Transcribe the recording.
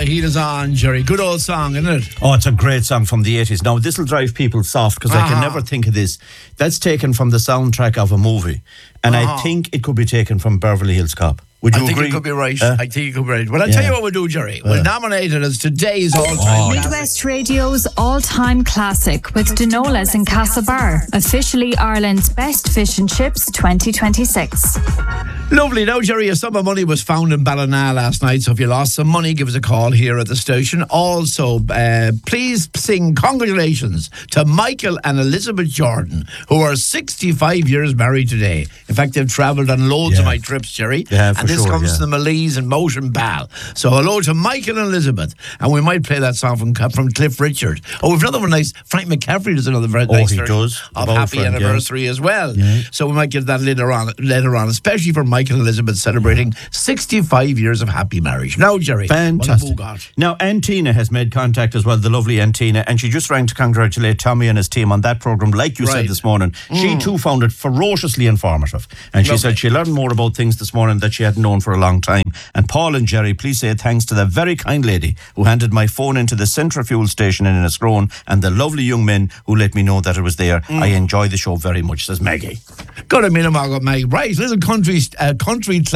The Heat Is On, Jerry. Good old song, isn't it? Oh, it's a great song from the 80s. Now, this will drive people soft because I can never think of this. That's taken from the soundtrack of a movie. And I think it could be taken from Beverly Hills Cop. Would you agree? I think it could be right. I think it could be right. Well, I'll tell you what we'll do, Jerry. We'll nominate it as today's all-time Midwest Radio's all-time classic with Denolas in Castlebar. Officially Ireland's best fish and chips 2026. Lovely. Now, Jerry, a sum of money was found in Ballina last night, so if you lost some money, give us a call here at the station. Also, please sing congratulations to Michael and Elizabeth Jordan, who are 65 years married today. In fact, they've travelled on loads of my trips, Jerry. Yeah, and this comes to the Malise and Motion Ball. So hello to Michael and Elizabeth. And we might play that song from Cliff Richard. Oh, we've another one nice. Frank McCaffrey does another very nice version of Happy Anniversary as well. Yeah. So we might get that later on, especially for Michael and Elizabeth celebrating 65 years of happy marriage. Now, Jerry. Fantastic. Now, Antina has made contact as well, the lovely Antina, and she just rang to congratulate Tommy and his team on that programme, like you said this morning. She too found it ferociously informative. And she said she learned more about things this morning that she hadn't known for a long time. And Paul and Jerry, please say thanks to the very kind lady who handed my phone into the Centra fuel station in Enniscrone and the lovely young men who let me know that it was there. I enjoy the show very much, says Maggie. Good a minute, Maggie. Right, little country